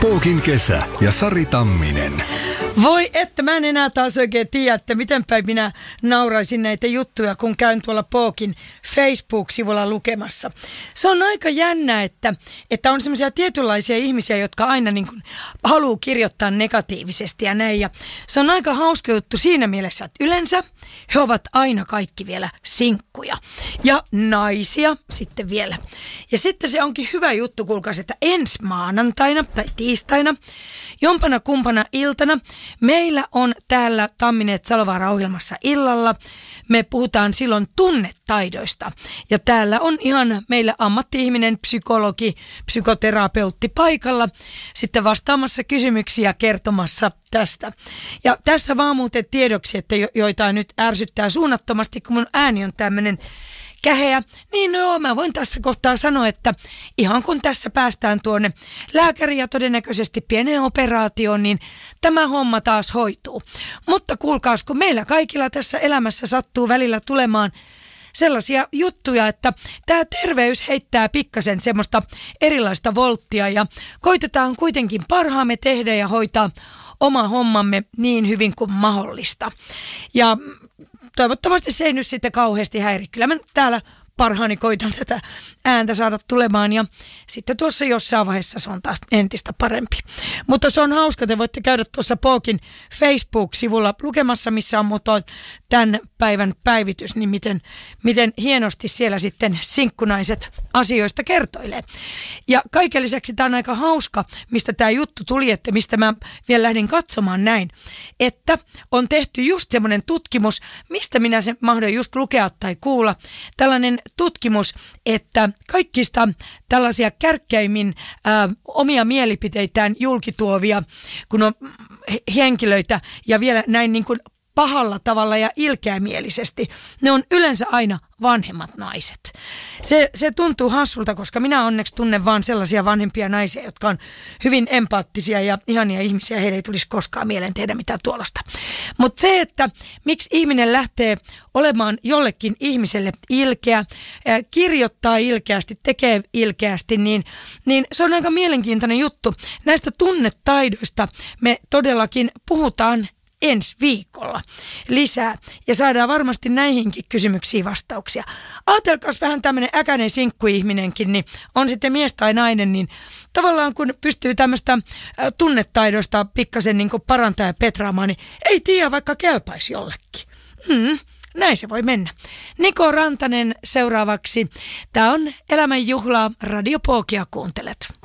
Pookin kesä ja Sari Tamminen. Voi että mä en enää taas oikein tiedä, että miten päin minä nauraisin näitä juttuja, kun käyn tuolla Pookin Facebook-sivulla lukemassa. Se on aika jännä, että on semmoisia tietynlaisia ihmisiä, jotka aina niin kuin haluaa kirjoittaa negatiivisesti ja näin. Ja se on aika hauska juttu siinä mielessä, että yleensä he ovat aina kaikki vielä sinkkuja ja naisia sitten vielä. Ja sitten se onkin hyvä juttu, kuulkaas, että ensi maanantaina tai tiistaina, jompana kumpana iltana, meillä on täällä Tammineet Salovaara-ohjelmassa illalla. Me puhutaan silloin tunnetaidoista. Ja täällä on ihan meillä ammatti-ihminen, psykologi, psykoterapeutti paikalla. Sitten vastaamassa kysymyksiä kertomassa tästä. Ja tässä vaan muuten tiedoksi, että joita nyt ärsyttää suunnattomasti, kun mun ääni on tämmöinen käheä, niin mä voin tässä kohtaa sanoa, että ihan kun tässä päästään tuonne lääkäriin ja todennäköisesti pieneen operaatioon, niin tämä homma taas hoituu. Mutta kuulkaas, kun meillä kaikilla tässä elämässä sattuu välillä tulemaan sellaisia juttuja, että tämä terveys heittää pikkasen semmoista erilaista volttia ja koitetaan kuitenkin parhaamme tehdä ja hoitaa oma hommamme niin hyvin kuin mahdollista. Ja toivottavasti se ei nyt sitten kauheasti häiri. Kyllä mä täällä parhaani koitan tätä ääntä saada tulemaan ja sitten tuossa jossain vaiheessa se on taas entistä parempi. Mutta se on hauska, te voitte käydä tuossa Pookin Facebook-sivulla lukemassa, missä on muuta tämän päivän päivitys, niin miten hienosti siellä sitten sinkkunaiset asioista kertoilee. Ja kaiken lisäksi tämä on aika hauska, mistä tämä juttu tuli, että mistä mä vielä lähdin katsomaan näin, että on tehty just semmoinen tutkimus, mistä minä sen mahdon just lukea tai kuulla, tällainen tutkimus, että kaikista tällaisia kärkkäimmin omia mielipiteitään julkituovia, kun on henkilöitä ja vielä näin niin kuin pahalla tavalla ja ilkeämielisesti, ne on yleensä aina vanhemmat naiset. Se tuntuu hassulta, koska minä onneksi tunnen vaan sellaisia vanhempia naisia, jotka on hyvin empaattisia ja ihania ihmisiä. Heille ei tulisi koskaan mieleen tehdä mitään tuollaista. Mutta se, että miksi ihminen lähtee olemaan jollekin ihmiselle ilkeä, kirjoittaa ilkeästi, tekee ilkeästi, niin se on aika mielenkiintoinen juttu. Näistä tunnetaidoista me todellakin puhutaan ensi viikolla lisää ja saadaan varmasti näihinkin kysymyksiin vastauksia. Ajatelkaas vähän tämmöinen äkäinen sinkkuihminenkin, niin on sitten mies tai nainen, niin tavallaan kun pystyy tämmöistä tunnetaidoista pikkasen niin kuin parantaa ja petraamaan, niin ei tiedä vaikka kelpaisi jollekin. Näin se voi mennä. Niko Rantanen seuraavaksi. Tämä on Elämän juhlaa, Radio Pookia kuuntelet.